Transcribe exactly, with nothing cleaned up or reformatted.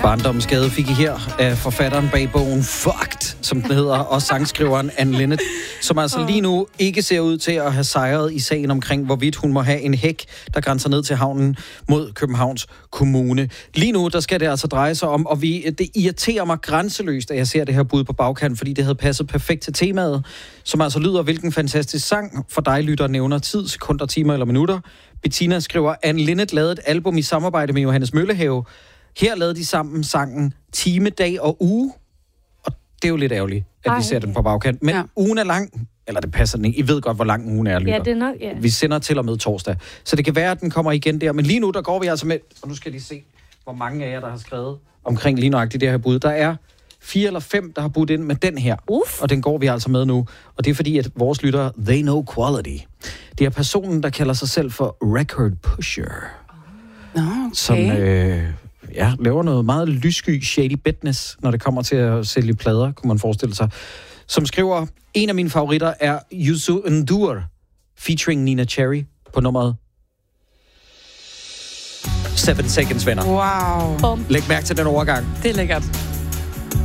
Barndommens Gade fik I her af forfatteren bag bogen Fucked, som den hedder, og sangskriveren Anne Linnet, som altså lige nu ikke ser ud til at have sejret i sagen omkring, hvorvidt hun må have en hæk, der grænser ned til havnen mod Københavns Kommune. Lige nu, der skal det altså dreje sig om, og vi, det irriterer mig grænseløst, at jeg ser det her bud på bagkant, fordi det havde passet perfekt til temaet, som altså lyder, hvilken fantastisk sang for dig, lytter, nævner tid, sekunder, timer eller minutter. Bettina skriver, Anne Linnet lavede et album i samarbejde med Johannes Møllehave. Her lavede de sammen sangen Time, Dag og Uge. Og det er jo lidt ærgerligt, at Ej. vi ser den på bagkant. Men ja. ugen er lang. Eller det passer den ikke. I ved godt, hvor lang ugen er, lytter. Ja, det er nok, ja. Vi sender til og med torsdag. Så det kan være, at den kommer igen der. Men lige nu, der går vi altså med... Og nu skal I se, hvor mange af jer, der har skrevet omkring lige nøjagtigt det her bud. Der er fire eller fem, der har budt ind med den her. Uf. Og den går vi altså med nu. Og det er fordi, at vores lyttere, they know quality. Det er personen, der kalder sig selv for Record Pusher. Nå, okay. Som... Øh, Ja, laver noget meget lyssky, shady business, når det kommer til at sælge plader, kunne man forestille sig. Som skriver, en af mine favoritter er Yuzu Endur, featuring Nina Cherry, på nummeret Seven Seconds, venner. Wow. Læg mærke til den overgang. Det er lækkert.